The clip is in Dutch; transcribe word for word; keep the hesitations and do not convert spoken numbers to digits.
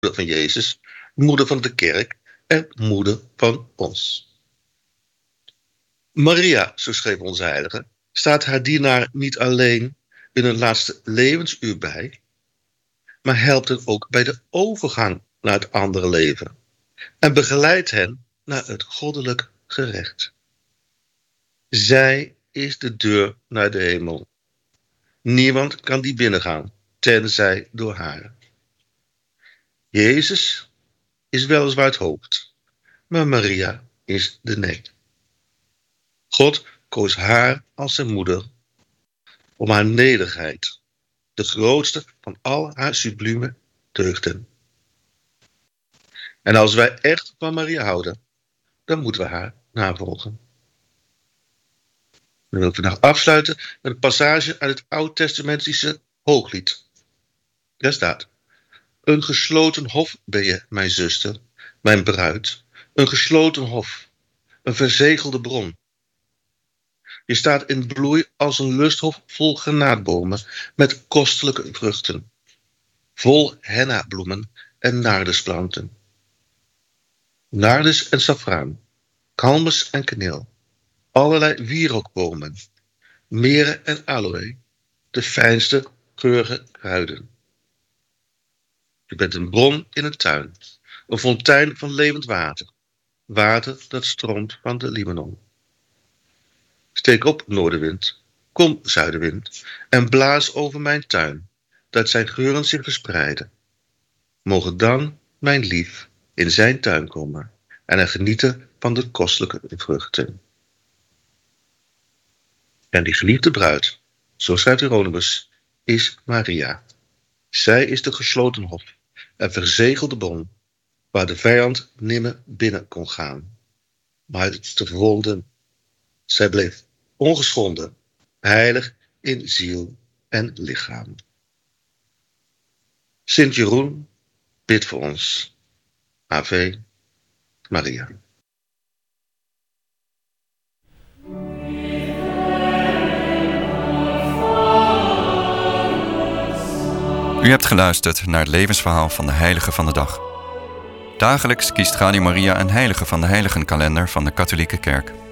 van Jezus, moeder van de kerk en moeder van ons. Maria, zo schreef onze heilige, staat haar dienaar niet alleen in hun laatste levensuur bij, maar helpt hen ook bij de overgang naar het andere leven en begeleidt hen naar het goddelijk gerecht. Zij is de deur naar de hemel. Niemand kan die binnengaan, tenzij door haar. Jezus is weliswaar het hoofd, maar Maria is de nek. God koos haar als zijn moeder om haar nederigheid, de grootste van al haar sublieme deugden. En als wij echt van Maria houden, dan moeten we haar navolgen. Dan wil ik vandaag afsluiten met een passage uit het Oud-testamentische Hooglied. Daar staat: een gesloten hof ben je, mijn zuster, mijn bruid, een gesloten hof, een verzegelde bron. Je staat in bloei als een lusthof vol granaatbomen met kostelijke vruchten, vol hennabloemen en nardesplanten. Nardes en safraan, kalmes en kaneel, allerlei wierookbomen, meren en aloë, de fijnste geurige kruiden. Je bent een bron in een tuin, een fontein van levend water, water dat stroomt van de Libanon. Steek op, noordenwind, kom, zuidenwind, en blaas over mijn tuin, dat zijn geuren zich verspreiden. Mogen dan, mijn lief, in zijn tuin komen en er genieten van de kostelijke vruchten. En die geliefde bruid, zo schrijft Hieronymus, is Maria. Zij is de gesloten hof en verzegelde bron, waar de vijand nimmer binnen kon gaan. Maar te verwonden, zij bleef ongeschonden, heilig in ziel en lichaam. Sint Jeroen, bid voor ons. Ave Maria. U hebt geluisterd naar het levensverhaal van de heilige van de dag. Dagelijks kiest Radio Maria een heilige van de heiligenkalender van de katholieke kerk.